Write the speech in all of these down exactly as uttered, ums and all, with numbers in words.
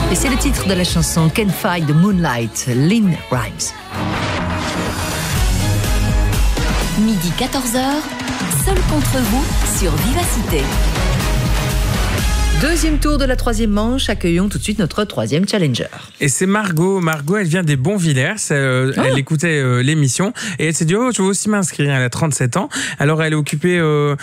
Et c'est le titre de la chanson Can't Fight the Moonlight, Lynn Rimes. Midi quatorze heures, seul contre vous sur Vivacité. Deuxième tour de la troisième manche, accueillons tout de suite notre troisième challenger. Et c'est Margot. Margot, elle vient des Bonvillers. Euh, oh. Elle écoutait euh, l'émission et elle s'est dit oh, je veux aussi m'inscrire. Elle a trente-sept ans. Alors elle est occupée euh,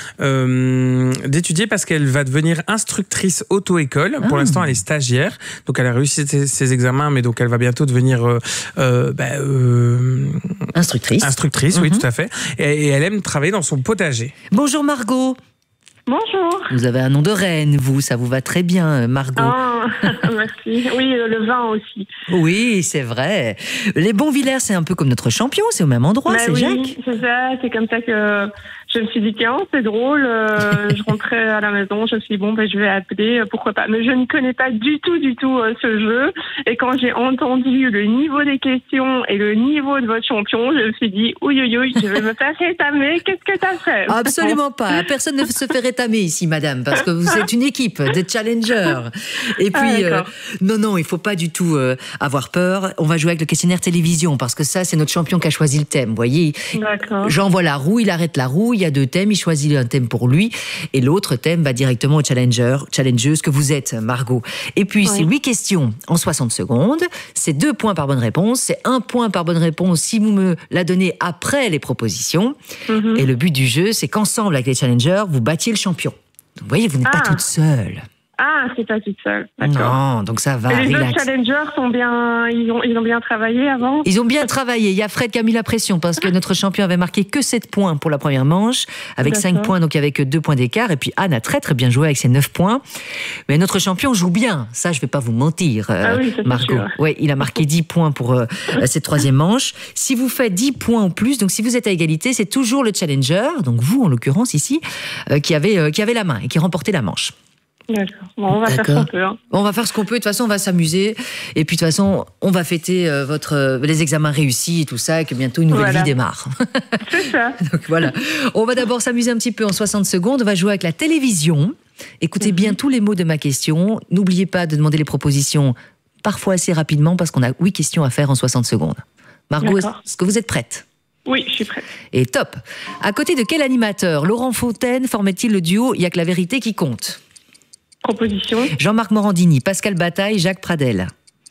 euh, d'étudier parce qu'elle va devenir instructrice auto-école. Ah. Pour l'instant, elle est stagiaire. Donc elle a réussi ses, ses examens, mais donc elle va bientôt devenir euh, euh, bah, euh, instructrice. Instructrice, mm-hmm. Oui, tout à fait. Et, et elle aime travailler dans son potager. Bonjour Margot. Bonjour. Vous avez un nom de reine, vous, ça vous va très bien, Margot. Ah, merci. Oui, le vin aussi. Oui, c'est vrai. Les Bonvillers, c'est un peu comme notre champion, c'est au même endroit, bah c'est oui, Jacques. C'est ça, c'est comme ça que je me suis dit, tiens, c'est drôle. Euh, je rentrais à la maison, je me suis dit, bon, ben, je vais appeler, pourquoi pas. Mais je ne connais pas du tout, du tout euh, ce jeu. Et quand j'ai entendu le niveau des questions et le niveau de votre champion, je me suis dit, ouïe, ouïe, ouïe, je vais me faire rétamer. Qu'est-ce que t'as fait? Absolument pas. Personne ne se fait rétamer ici, madame, parce que vous êtes une équipe de challengers. Et puis, ah, euh, non, non, il faut pas du tout euh, avoir peur. On va jouer avec le questionnaire télévision, parce que ça, c'est notre champion qui a choisi le thème. Vous voyez, j'envoie la roue, il arrête la roue. Il y a deux thèmes, il choisit un thème pour lui et l'autre thème va directement au challenger, challengeuse que vous êtes, Margot. Et puis, oui. C'est huit questions en soixante secondes, c'est deux points par bonne réponse, c'est un point par bonne réponse si vous me la donnez après les propositions. Mm-hmm. Et le but du jeu, c'est qu'ensemble, avec les challengers, vous battiez le champion. Donc, vous voyez, vous n'êtes ah. pas toute seule. Ah, c'est pas toute seule, d'accord. Non, donc ça va. Et les relax. autres challengers sont bien, ils ont, ils ont bien travaillé avant. Ils ont bien travaillé. Il y a Fred qui a mis la pression parce que notre champion avait marqué que sept points pour la première manche, avec d'accord. cinq points, donc il y avait que deux points d'écart. Et puis Anne a très très bien joué avec ses neuf points. Mais notre champion joue bien. Ça, je vais pas vous mentir, ah oui, Margot. Ouais, il a marqué dix points pour euh, cette troisième manche. Si vous faites dix points en plus, donc si vous êtes à égalité, c'est toujours le challenger, donc vous en l'occurrence ici, euh, qui avait euh, qui avait la main et qui remportait la manche. D'accord. Bon, on va D'accord. faire ce qu'on peut. Hein. On va faire ce qu'on peut. De toute façon, on va s'amuser. Et puis, de toute façon, on va fêter euh, votre, euh, les examens réussis et tout ça, et que bientôt une nouvelle voilà. vie démarre. C'est ça. Donc voilà. On va d'abord s'amuser un petit peu en soixante secondes. On va jouer avec la télévision. Écoutez mm-hmm. bien tous les mots de ma question. N'oubliez pas de demander les propositions parfois assez rapidement parce qu'on a huit questions à faire en soixante secondes. Margot, D'accord. est-ce que vous êtes prête ? Oui, je suis prête. Et top. À côté de quel animateur Laurent Fontaine formait-il le duo Il y a que la vérité qui compte ? Proposition. Jean-Marc Morandini, Pascal Bataille, Jacques Pradel.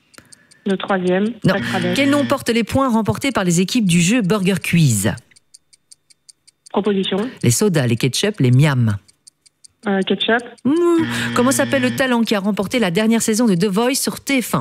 Le troisième. Non. Quel nom porte les points remportés par les équipes du jeu Burger Quiz ? Proposition. Les sodas, les ketchup, les miam. Euh, ketchup. Mmh. Comment s'appelle le talent qui a remporté la dernière saison de The Voice sur T F un ?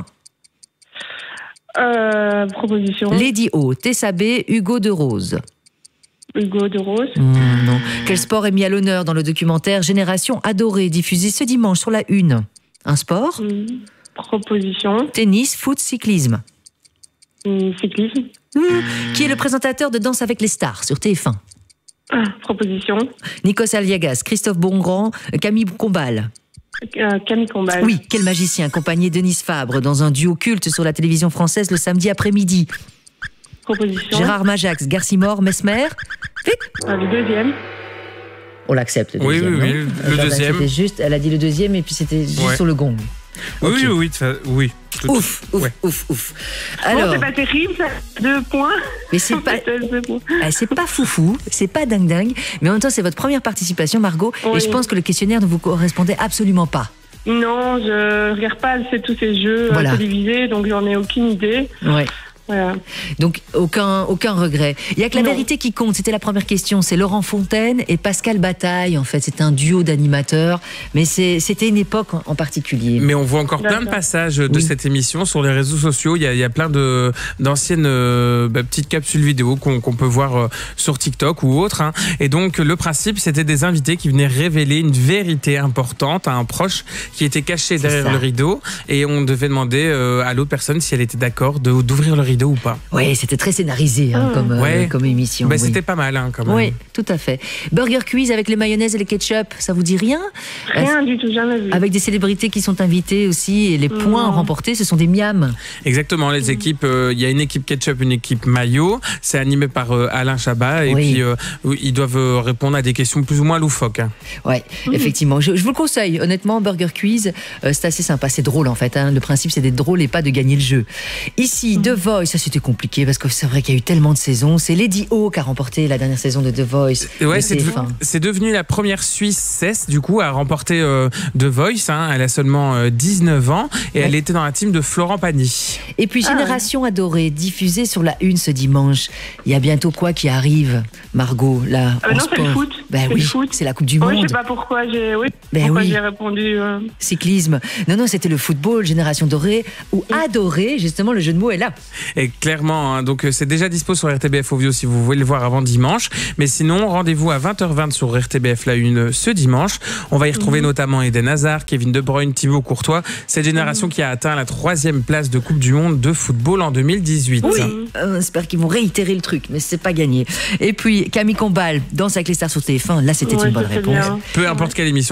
euh, Proposition. Lady O, Tessa B, Hugo de Rose. Hugo de Rose. Mmh, non. Quel sport est mis à l'honneur dans le documentaire Génération Adorée, diffusé ce dimanche sur la Une ? Un sport ? mmh. Proposition. Tennis, foot, cyclisme. Mmh, cyclisme. Mmh. Qui est le présentateur de Danse avec les stars sur T F un ? ah, Proposition. Nikos Aliagas, Christophe Bongrand, Camille Combal. Euh, Camille Combal. Oui, quel magicien accompagné Denise Fabre dans un duo culte sur la télévision française le samedi après-midi ? Proposition. Gérard Majax, Garcimore, Mesmer. Vite. Euh, le deuxième. On l'accepte, le deuxième. Oui, oui, oui. Le Jardin, deuxième. C'était juste, elle a dit le deuxième et puis c'était juste ouais. sur le gong. Oui, okay. oui, oui, oui. Ouf, ouf, ouais. ouf, ouf. Alors, bon, c'est pas terrible, ça. Deux points. Mais c'est pas, c'est pas foufou, c'est pas dingue dingue. Mais en même temps, c'est votre première participation, Margot. Oui. Et je pense que le questionnaire ne vous correspondait absolument pas. Non, je regarde pas tous ces jeux voilà. télévisés, donc j'en ai aucune idée. Ouais. Voilà. Donc aucun, aucun regret. Il n'y a que la non. vérité qui compte, c'était la première question. C'est Laurent Fontaine et Pascal Bataille, en fait. C'est un duo d'animateurs, mais c'est, c'était une époque en particulier. Mais on voit encore D'accord. plein de passages de oui. cette émission sur les réseaux sociaux. Il y a, il y a plein de, d'anciennes euh, bah, petites capsules vidéo qu'on, qu'on peut voir euh, sur TikTok ou autre. Hein. Et donc le principe, c'était des invités qui venaient révéler une vérité importante à un proche qui était caché c'est derrière ça. le rideau. Et on devait demander euh, à l'autre personne si elle était d'accord de, d'ouvrir le rideau rideau ou pas. Oui, c'était très scénarisé hein, Ah. comme, euh, Ouais. comme émission. Bah, oui. C'était pas mal hein, quand même. Oui, tout à fait. Burger Quiz avec les mayonnaises et les ketchup, ça vous dit rien? Rien du tout, jamais vu. Avec des célébrités qui sont invitées aussi et les points Non. remportés, ce sont des miams. Exactement, les équipes, euh, il y a une équipe ketchup, une équipe maillot. C'est animé par euh, Alain Chabat et Oui. puis euh, ils doivent euh, répondre à des questions plus ou moins loufoques. hein. Ouais, effectivement. Je, je vous le conseille. Honnêtement, Burger Quiz, euh, c'est assez sympa. C'est drôle en fait. hein. Le principe, c'est d'être drôle et pas de gagner le jeu. Ici, The Voice, ça c'était compliqué parce que c'est vrai qu'il y a eu tellement de saisons. C'est Lady O qui a remporté la dernière saison de The Voice. Ouais, de c'est, T F un. devenu, c'est devenu la première Suissesse du coup à remporter euh, The Voice. hein. Elle a seulement euh, dix-neuf ans et Ouais. elle était dans la team de Florent Pagny. Et puis Génération Adorée, diffusée sur la une ce dimanche. Il y a bientôt quoi qui arrive, Margot, là, Ah, en non, c'est sport. le foot. Ben C'est oui, le foot. c'est la Coupe du Oui, je Monde. sais pas pourquoi j'ai, oui, Ben pourquoi oui. j'ai répondu. euh, Cyclisme. Non, non, c'était le football, Génération Dorée, ou Adorée, justement, le jeu de mots est là. Et clairement, hein, donc euh, c'est déjà dispo sur R T B F Audio si vous voulez le voir avant dimanche. Mais sinon, rendez-vous à vingt heures vingt sur R T B F La Une euh, ce dimanche. On va y retrouver notamment Eden Hazard, Kevin De Bruyne, Thibaut Courtois. Cette génération qui a atteint la troisième place de Coupe du Monde de football en deux mille dix-huit. Oui, euh, j'espère qu'ils vont réitérer le truc, mais c'est pas gagné. Et puis, Camille Combal, Danse avec les stars sur T F un, là, c'était ouais, une bonne c'était réponse. bien. Peu importe quelle émission.